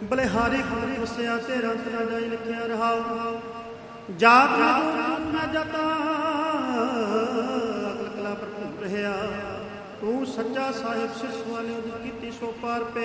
ਬਲਿਹਾਰੀ ਖਾਰੀ ਵਸਿਆ ਤੇ ਰੰਤ ਨਾ ਜਾਈ ਲਿਖਿਆ ਰਹਾਉ। ਜਾਪ ਮੈਂ ਜਤਾ ਅਕਲ ਕਲਾ ਭਰਪੂਰ ਰਿਹਾ। ਤੂੰ ਸੱਚਾ ਸਾਹਿਬ ਸਿਸ ਵਾਲਿਓ ਦੀ ਕੀਤੀ ਸੋ ਪਾਰ ਪੈ।